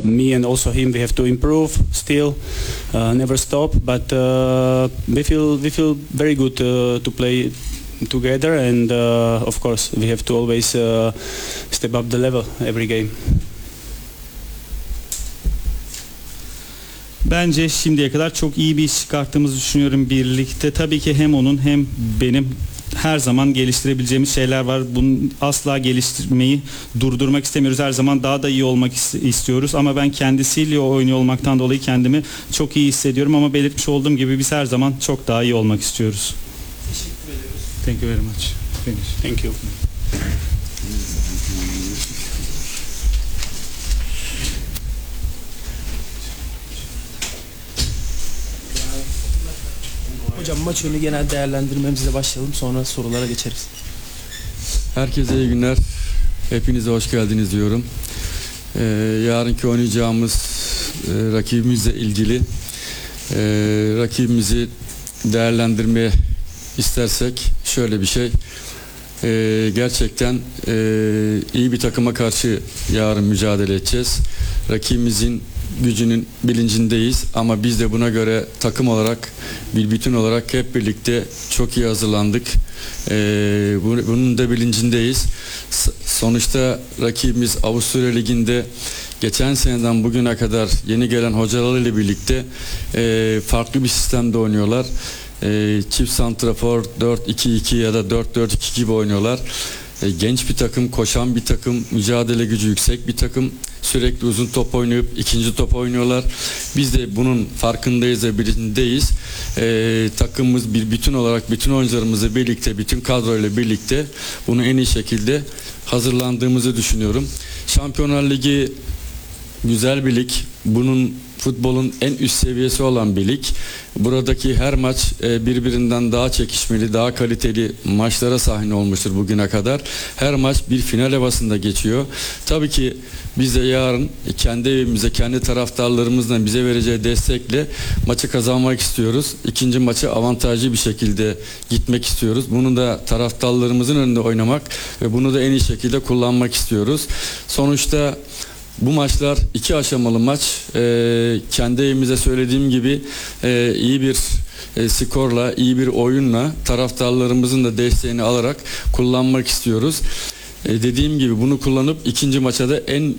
me and also him, we have to improve still, never stop. But we feel very good to play together, and of course we have to always step up the level every game. Bence şimdiye kadar çok iyi bir iş çıkarttığımızı düşünüyorum birlikte. Tabii ki hem onun hem benim her zaman geliştirebileceğimiz şeyler var. Bunu asla geliştirmeyi durdurmak istemiyoruz. Her zaman daha da iyi olmak istiyoruz. Ama ben kendisiyle oynuyor olmaktan dolayı kendimi çok iyi hissediyorum. Ama belirtmiş olduğum gibi biz her zaman çok daha iyi olmak istiyoruz. Teşekkür ediyoruz. Thank you very much. Finish. Thank you. Hocam maç önü genel değerlendirmemizle başlayalım, sonra sorulara geçeriz. Herkese iyi günler. Hepinize hoş geldiniz diyorum. Yarınki oynayacağımız rakibimizle ilgili rakibimizi değerlendirmeye istersek şöyle bir şey. Gerçekten iyi bir takıma karşı yarın mücadele edeceğiz. Rakibimizin gücünün bilincindeyiz ama biz de buna göre takım olarak, bir bütün olarak hep birlikte çok iyi hazırlandık. Bunun da bilincindeyiz. Sonuçta rakibimiz Avusturya Ligi'nde geçen seneden bugüne kadar yeni gelen hocalarıyla birlikte farklı bir sistemde oynuyorlar. Çift santrafor 4-2-2 ya da 4-4-2 gibi oynuyorlar. Genç bir takım, koşan bir takım, mücadele gücü yüksek bir takım. Sürekli uzun top oynayıp ikinci top oynuyorlar. Biz de bunun farkındayız ve bilincindeyiz. Takımımız bir bütün olarak bütün oyuncularımızla birlikte, bütün kadroyla birlikte bunu en iyi şekilde hazırlandığımızı düşünüyorum. Şampiyonlar Ligi güzel bir lig. Bunun futbolun en üst seviyesi olan bir lig. Buradaki her maç birbirinden daha çekişmeli, daha kaliteli maçlara sahne olmuştur bugüne kadar. Her maç bir final havasında geçiyor. Tabii ki biz de yarın kendi evimize, kendi taraftarlarımızla bize vereceği destekle maçı kazanmak istiyoruz. İkinci maçı avantajlı bir şekilde gitmek istiyoruz. Bunu da taraftarlarımızın önünde oynamak ve bunu da en iyi şekilde kullanmak istiyoruz. Sonuçta bu maçlar iki aşamalı maç. Kendi evimize söylediğim gibi iyi bir skorla, iyi bir oyunla taraftarlarımızın da desteğini alarak kullanmak istiyoruz. Dediğim gibi bunu kullanıp ikinci maça da en